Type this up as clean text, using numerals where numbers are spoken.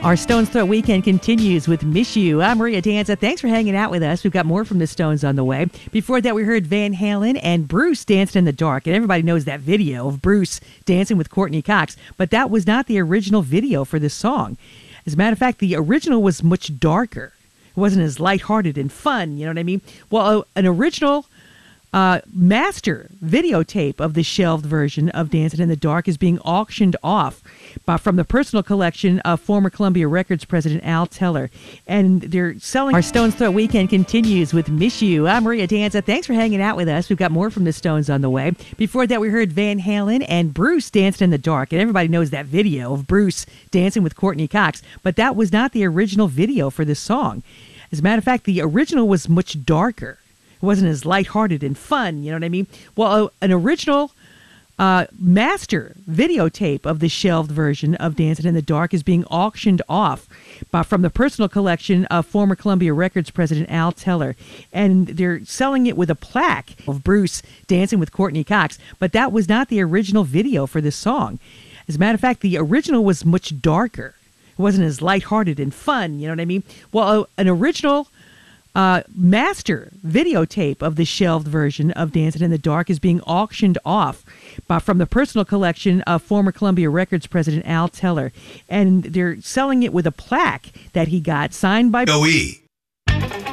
Our Stones Throw weekend continues with Miss You. I'm Maria Danza. Thanks for hanging out with us. We've got more from the Stones on the way. Before that, we heard Van Halen and Bruce Dancing in the Dark. And everybody knows that video of Bruce dancing with Courtney Cox. But that was not the original video for this song. As a matter of fact, the original was much darker. It wasn't as lighthearted and fun, you know what I mean? Well, an original master videotape of the shelved version of Dancing in the Dark is being auctioned off from the personal collection of former Columbia Records president Al Teller. And they're selling. Our Stones Throw weekend continues with Miss You. I'm Maria Danza. Thanks for hanging out with us. We've got more from the Stones on the way. Before that, we heard Van Halen and Bruce Dancing in the Dark. And everybody knows that video of Bruce dancing with Courtney Cox. But that was not the original video for this song. As a matter of fact, the original was much darker. It wasn't as lighthearted and fun, you know what I mean? Well, an original master videotape of the shelved version of Dancing in the Dark is being auctioned off from the personal collection of former Columbia Records president Al Teller. And they're selling it with a plaque of Bruce dancing with Courtney Cox. But that was not the original video for this song. As a matter of fact, the original was much darker. It wasn't as lighthearted and fun, you know what I mean? Well, an original master videotape of the shelved version of Dancing in the Dark is being auctioned off from the personal collection of former Columbia Records president Al Teller. And they're selling it with a plaque that he got signed by OE.